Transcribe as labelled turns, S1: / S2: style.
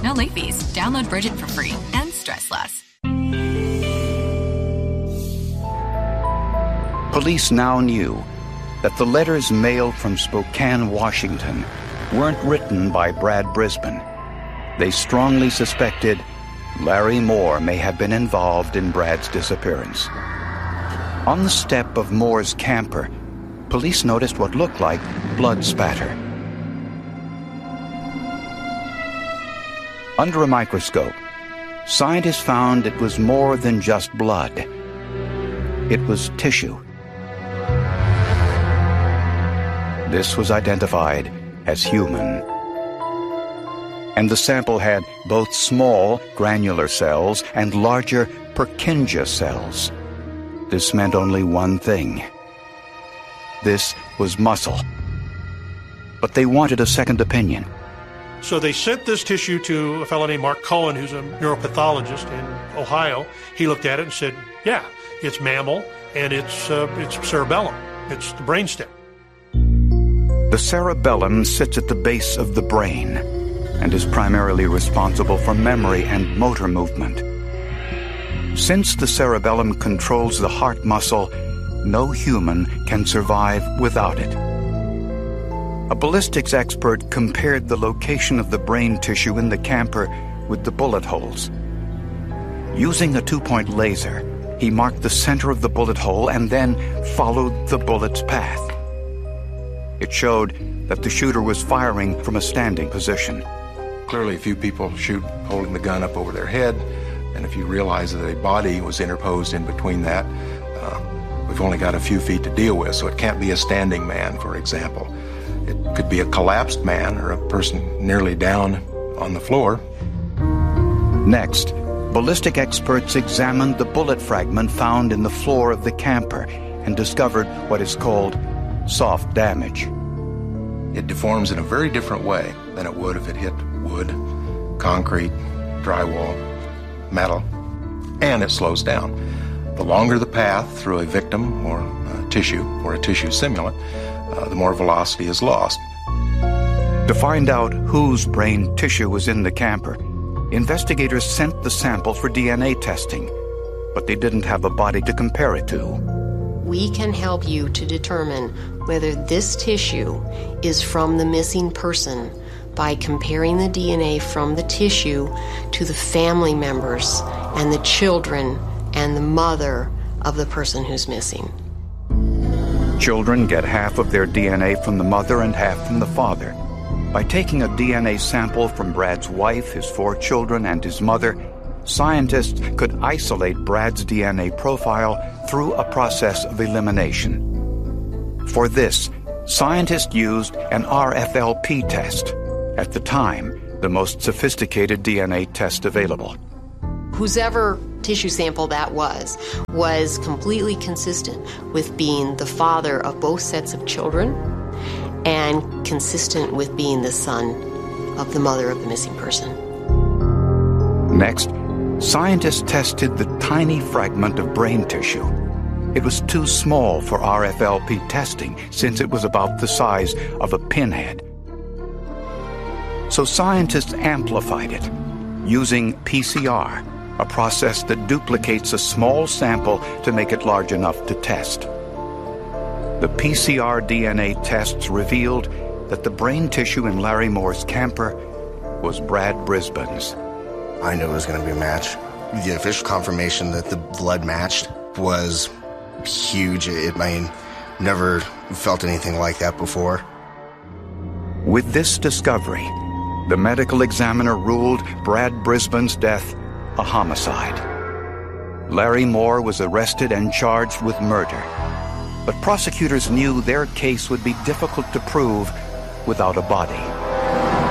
S1: no late fees. Download Bridget for free and stress less.
S2: Police now knew that the letters mailed from Spokane, Washington, weren't written by Brad Brisbane. They strongly suspected Larry Moore may have been involved in Brad's disappearance. On the step of Moore's camper, police noticed what looked like blood spatter. Under a microscope, scientists found it was more than just blood. It was tissue. This was identified as human. And the sample had both small granular cells and larger Purkinje cells. This meant only one thing. This was muscle. But they wanted a second opinion.
S3: So they sent this tissue to a fellow named Mark Cullen, who's a neuropathologist in Ohio. He looked at it and said, yeah, it's mammal and it's cerebellum. It's the brainstem.
S2: The cerebellum sits at the base of the brain and is primarily responsible for memory and motor movement. Since the cerebellum controls the heart muscle, no human can survive without it. A ballistics expert compared the location of the brain tissue in the camper with the bullet holes. Using a 2-point laser, he marked the center of the bullet hole and then followed the bullet's path. It showed that the shooter was firing from a standing position.
S4: Clearly, a few people shoot holding the gun up over their head, and if you realize that a body was interposed in between that, we've only got a few feet to deal with, so it can't be a standing man, for example. It could be a collapsed man or a person nearly down on the floor.
S2: Next, ballistic experts examined the bullet fragment found in the floor of the camper and discovered what is called soft damage.
S4: It deforms in a very different way than it would if it hit wood, concrete, drywall, metal, and it slows down. The longer the path through a victim or a tissue simulant, the more velocity is lost.
S2: To find out whose brain tissue was in the camper, investigators sent the sample for DNA testing, but they didn't have a body to compare it to.
S5: We can help you to determine whether this tissue is from the missing person by comparing the DNA from the tissue to the family members and the children and the mother of the person who's missing.
S2: Children get half of their DNA from the mother and half from the father. By taking a DNA sample from Brad's wife, his 4 children, and his mother, scientists could isolate Brad's DNA profile through a process of elimination. For this, scientists used an RFLP test, at the time, the most sophisticated DNA test available.
S5: Whoever tissue sample that was completely consistent with being the father of both sets of children and consistent with being the son of the mother of the missing person.
S2: Next, scientists tested the tiny fragment of brain tissue. It was too small for RFLP testing since it was about the size of a pinhead. So scientists amplified it using PCR, a process that duplicates a small sample to make it large enough to test. The PCR DNA tests revealed that the brain tissue in Larry Moore's camper was Brad Brisbane's.
S6: I knew it was going to be a match. The official confirmation that the blood matched was huge. Never felt anything like that before.
S2: With this discovery, the medical examiner ruled Brad Brisbane's death a homicide. Larry Moore was arrested and charged with murder, but prosecutors knew their case would be difficult to prove without a body.